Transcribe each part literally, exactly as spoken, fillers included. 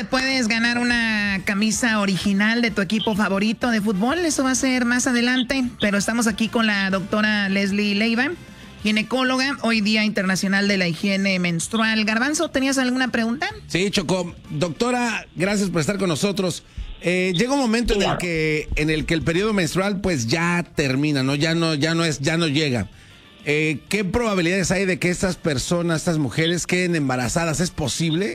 te puedes ganar una camisa original de tu equipo favorito de fútbol. Eso va a ser más adelante. Pero estamos aquí con la doctora Leslie Leiva, ginecóloga, hoy Día Internacional de la Higiene Menstrual. Garbanzo, ¿tenías alguna pregunta? Sí, Choco. Doctora, gracias por estar con nosotros. Eh, llega un momento en el que en el que el periodo menstrual pues ya termina, ¿no? Ya no, ya no es, ya no llega. Eh, ¿Qué probabilidades hay de que estas personas, estas mujeres queden embarazadas? ¿Es posible?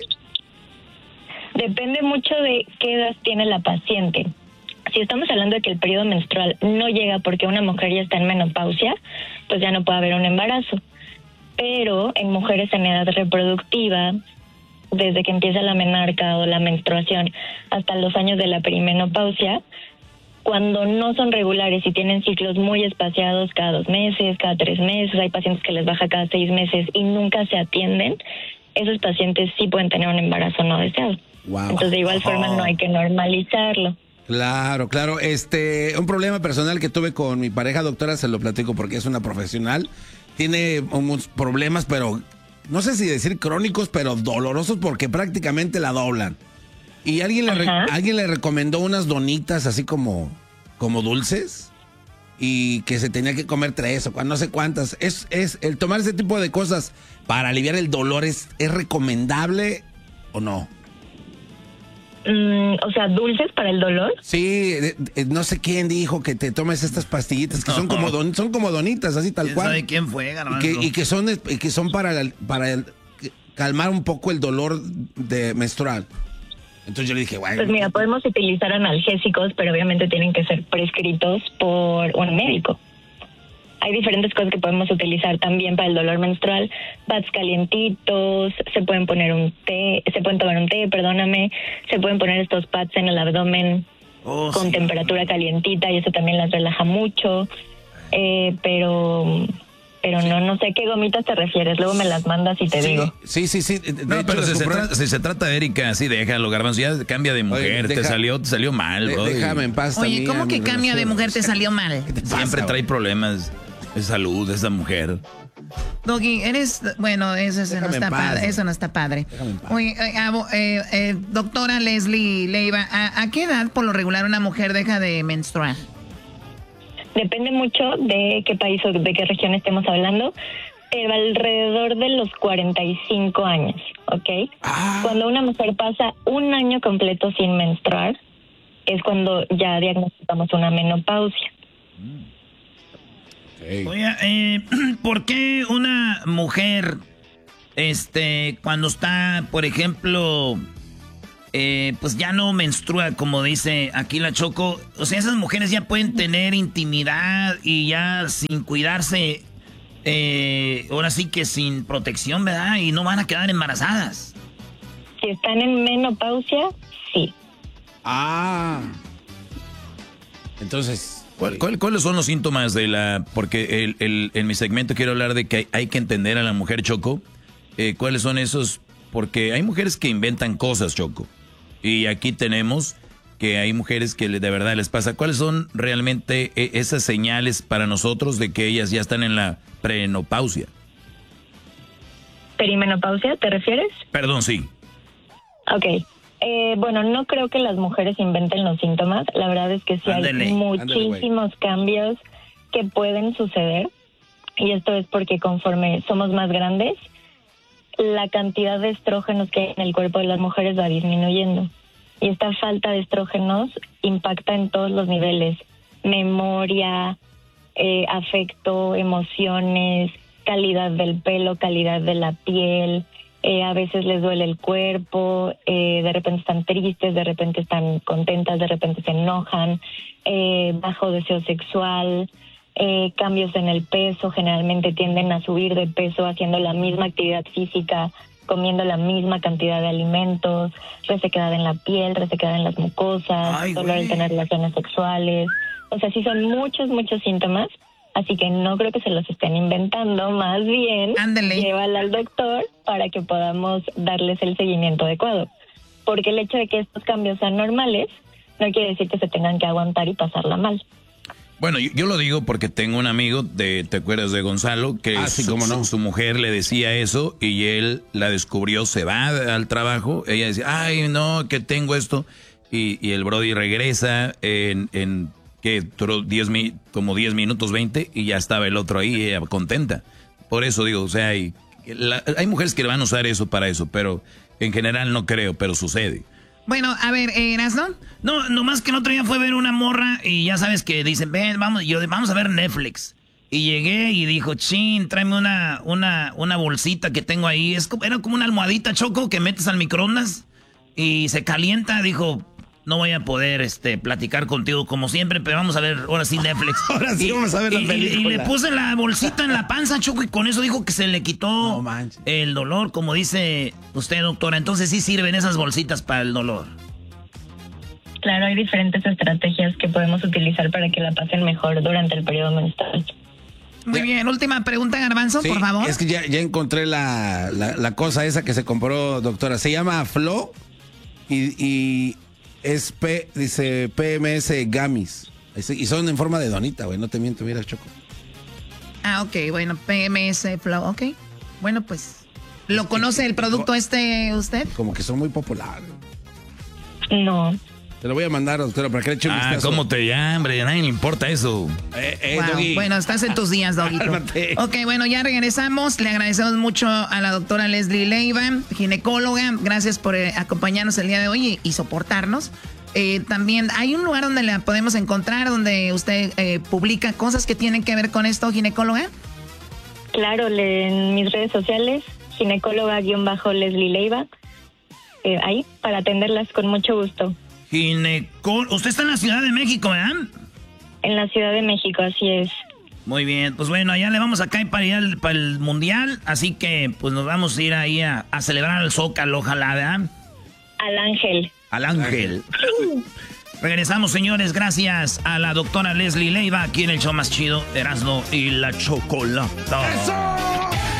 Depende mucho de qué edad tiene la paciente. Si estamos hablando de que el periodo menstrual no llega porque una mujer ya está en menopausia, pues ya no puede haber un embarazo. Pero en mujeres en edad reproductiva, desde que empieza la menarca o la menstruación hasta los años de la perimenopausia, cuando no son regulares y tienen ciclos muy espaciados cada dos meses, cada tres meses, hay pacientes que les baja cada seis meses y nunca se atienden, esos pacientes sí pueden tener un embarazo no deseado. Wow. Entonces, de igual oh. forma, no hay que normalizarlo. Claro, claro. Este, un problema personal que tuve con mi pareja, doctora, se lo platico porque es una profesional. Tiene unos problemas, pero no sé si decir crónicos, pero dolorosos porque prácticamente la doblan. Y alguien le, re, alguien le recomendó unas donitas así como, como dulces y que se tenía que comer tres o no sé cuántas. Es, es el tomar ese tipo de cosas para aliviar el dolor, ¿es, es recomendable o no? Mm, o sea, ¿dulces para el dolor? Sí, de, de, no sé quién dijo que te tomes estas pastillitas que no. son como don, son como donitas, así tal cual. ¿Sabe quién fue, Garbanzo? Y que, y que son y que son para para el, calmar un poco el dolor de menstrual. Entonces yo le dije, bueno. Pues mira, podemos utilizar analgésicos, pero obviamente tienen que ser prescritos por un médico. Hay diferentes cosas que podemos utilizar también para el dolor menstrual, pads calientitos, se pueden poner un té, se pueden tomar un té, perdóname, se pueden poner estos pads en el abdomen oh, con sí. temperatura calientita y eso también las relaja mucho, eh, pero... Pero no, no sé qué gomitas te refieres. Luego me las mandas y te sí, digo. Sí, sí, sí. De no, pero si se, trata, si se trata de Erika, sí, déjalo, Garbanzo. Ya cambia de mujer. Oye, deja, te salió te salió mal, bro. Déjame en paz. Oye, ¿cómo que cambia de mujer te salió mal? Siempre trae problemas de salud esa mujer. Doggy, eres... Bueno, eso, eso, no, está padre, eso no está padre. Oye, eh, eh, doctora Leslie Leiva, ¿a, ¿a qué edad por lo regular una mujer deja de menstruar? Depende mucho de qué país o de qué región estemos hablando, pero alrededor de los cuarenta y cinco años, ¿ok? Ah. Cuando una mujer pasa un año completo sin menstruar, es cuando ya diagnosticamos una menopausia. Okay. Oye, eh, ¿por qué una mujer, este, cuando está, por ejemplo... Eh, pues ya no menstrua, como dice aquí la Choco? O sea, esas mujeres ya pueden tener intimidad y ya sin cuidarse, eh, ahora sí que sin protección, ¿verdad? Y no van a quedar embarazadas. Si están en menopausia, sí. Ah. Entonces... ¿Cuál, cuál, ¿Cuáles son los síntomas de la...? Porque el, el, en mi segmento quiero hablar de que hay, hay que entender a la mujer, Choco. Eh, ¿Cuáles son esos...? Porque hay mujeres que inventan cosas, Choco. Y aquí tenemos que hay mujeres que de verdad les pasa. ¿Cuáles son realmente esas señales para nosotros de que ellas ya están en la premenopausia? ¿Perimenopausia te refieres? Perdón, sí. Ok. Eh, bueno, no creo que las mujeres inventen los síntomas. La verdad es que sí ándale, hay muchísimos ándale, cambios que pueden suceder. Y esto es porque conforme somos más grandes, la cantidad de estrógenos que hay en el cuerpo de las mujeres va disminuyendo. Y esta falta de estrógenos impacta en todos los niveles. Memoria, eh, afecto, emociones, calidad del pelo, calidad de la piel. Eh, a veces les duele el cuerpo, eh, de repente están tristes, de repente están contentas, de repente se enojan, eh, bajo deseo sexual. Eh, cambios en el peso, generalmente tienden a subir de peso haciendo la misma actividad física, comiendo la misma cantidad de alimentos, resequedad en la piel, resequedad en las mucosas, Ay, dolor al tener relaciones sexuales. O sea, sí son muchos, muchos síntomas, así que no creo que se los estén inventando, más bien Ándale. Llévala al doctor para que podamos darles el seguimiento adecuado. Porque el hecho de que estos cambios sean normales no quiere decir que se tengan que aguantar y pasarla mal. Bueno, yo, yo lo digo porque tengo un amigo, de, ¿te acuerdas de Gonzalo? Que ah, sí, su, cómo no. su, su mujer le decía eso y él la descubrió, se va al trabajo. Ella decía, ay, no, que tengo esto. Y, y el brody regresa en, en que diez, como diez minutos, veinte, y ya estaba el otro ahí, ella contenta. Por eso digo, o sea, hay, la, hay mujeres que van a usar eso para eso, pero en general no creo, pero sucede. Bueno, a ver, eh, ¿Erasno? No, nomás que el otro día fue a ver una morra y ya sabes que dicen, ven, vamos, yo, vamos a ver Netflix. Y llegué y dijo, chin, tráeme una, una, una bolsita que tengo ahí. Es como, era como una almohadita, Choco, que metes al microondas y se calienta. Dijo, no voy a poder este, platicar contigo como siempre, pero vamos a ver, ahora sí Netflix. Ahora sí y, vamos a ver la y, película. Y, y le puse la bolsita en la panza, Choco, y con eso dijo que se le quitó no el dolor, como dice usted, doctora. Entonces sí sirven esas bolsitas para el dolor. Claro, hay diferentes estrategias que podemos utilizar para que la pasen mejor durante el periodo menstrual. Muy bien, última pregunta, Garbanzo, sí, por favor. Es que ya, ya encontré la, la, la cosa esa que se compró, doctora. Se llama Flo y, y es P, dice P M S Gummies. Y son en forma de donita, güey, no te miento, mira, Choco. Ah, ok, bueno, P M S Flow, ok. Bueno, pues, ¿lo es conoce que, el producto este usted? Como que son muy populares. No. Te lo voy a mandar, doctora, para que le eche un Ah, vistazo. ¿cómo te llamas? A nadie le importa eso. Eh, eh, wow. Doggy. Bueno, estás en tus días, Doguito. Ok, bueno, ya regresamos. Le agradecemos mucho a la doctora Leslie Leiva, ginecóloga. Gracias por eh, acompañarnos el día de hoy y, y soportarnos. Eh, también hay un lugar donde la podemos encontrar, donde usted eh, publica cosas que tienen que ver con esto, ginecóloga. Claro, le, en mis redes sociales, ginecóloga-Leslie Leiva. Eh, ahí, para atenderlas con mucho gusto. Ginecóloga. Usted está en la Ciudad de México, ¿verdad? En la Ciudad de México, así es. Muy bien, pues bueno, allá le vamos a caer para ir al, para el Mundial, así que pues nos vamos a ir ahí a, a celebrar al Zócalo, ojalá, ¿verdad? Al Ángel. Al Ángel. Regresamos, señores, gracias a la doctora Leslie Leiva, aquí en el show más chido, Erasmo y la Chocolata. ¡Eso!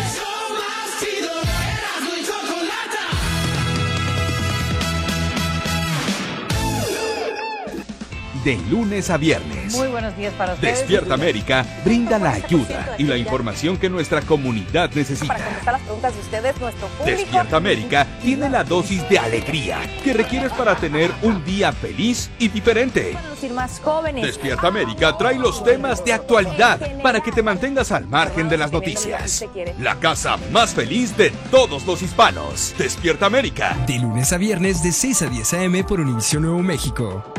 De lunes a viernes. Muy buenos días para ustedes. Despierta América brinda la ayuda y la información que nuestra comunidad necesita. Para contestar las preguntas de ustedes, nuestro público. Despierta América tiene la dosis de alegría que requieres para tener un día feliz y diferente. Para lucir más jóvenes. Despierta América trae los temas de actualidad para que te mantengas al margen de las noticias. La casa más feliz de todos los hispanos. Despierta América. De lunes a viernes de seis a diez a eme por Univisión Nuevo México.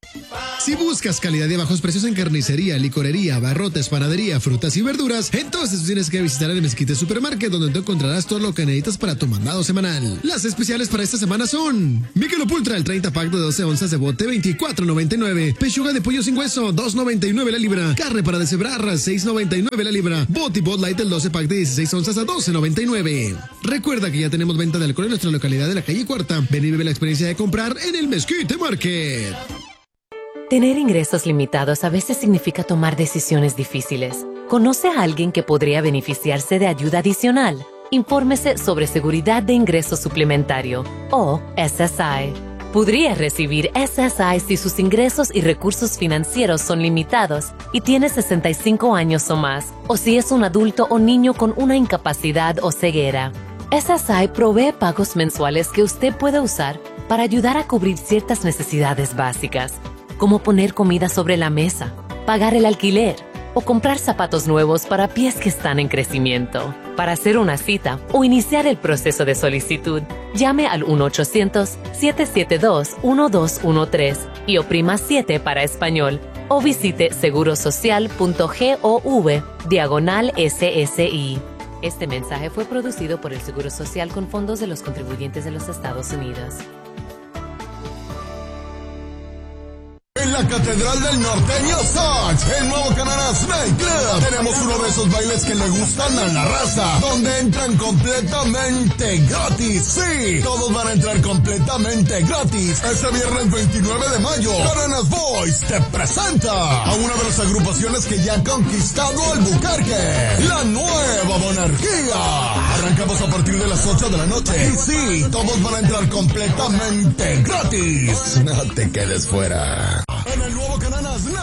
Si buscas calidad y bajos precios en carnicería, licorería, abarrotes, panadería, frutas y verduras, entonces tienes que visitar el Mezquite Supermarket, donde tú encontrarás todo lo que necesitas para tu mandado semanal. Las especiales para esta semana son Michelob Ultra, el treinta pack de doce onzas de bote, veinticuatro noventa y nueve. Pechuga de pollo sin hueso, dos noventa y nueve la libra. Carne para deshebrar, seis noventa y nueve la libra. Bote y Bud Light, el doce pack de dieciséis onzas a doce noventa y nueve. Recuerda que ya tenemos venta de alcohol en nuestra localidad de la calle Cuarta. Ven y vive la experiencia de comprar en el Mezquite Market. Tener ingresos limitados a veces significa tomar decisiones difíciles. ¿Conoce a alguien que podría beneficiarse de ayuda adicional? Infórmese sobre seguridad de ingreso suplementario o S S I. Podría recibir S S I si sus ingresos y recursos financieros son limitados y tiene sesenta y cinco años o más, o si es un adulto o niño con una incapacidad o ceguera. S S I provee pagos mensuales que usted puede usar para ayudar a cubrir ciertas necesidades básicas, como poner comida sobre la mesa, pagar el alquiler o comprar zapatos nuevos para pies que están en crecimiento. Para hacer una cita o iniciar el proceso de solicitud, llame al uno ochocientos, siete siete dos, uno dos uno tres y oprima siete para español o visite segurosocial.gov diagonal S S I. Este mensaje fue producido por el Seguro Social con fondos de los contribuyentes de los Estados Unidos. En la Catedral del Norteño Sax, el nuevo Cananas Nightclub, tenemos uno de esos bailes que le gustan a la raza, donde entran completamente gratis. Sí, todos van a entrar completamente gratis. Este viernes veintinueve de mayo, Cananas Boys te presenta a una de las agrupaciones que ya ha conquistado el Bucarque, la Nueva Monarquía. Arrancamos a partir de las ocho de la noche. Y sí, todos van a entrar completamente gratis. No te quedes fuera. En el nuevo Cananas